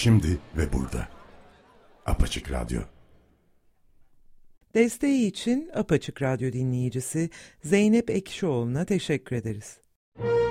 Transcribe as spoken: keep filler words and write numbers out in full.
şimdi ve burada. Apaçık Radyo. Desteği için Apaçık Radyo dinleyicisi Zeynep Ekşioğlu'na teşekkür ederiz.